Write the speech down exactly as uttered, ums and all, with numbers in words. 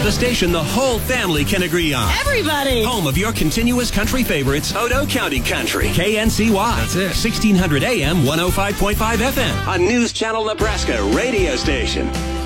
The station the whole family can agree on. Everybody! Home of your continuous country favorites, Odo County Country. K N C Y. That's it. sixteen hundred A M, one oh five point five F M. A News Channel Nebraska radio station.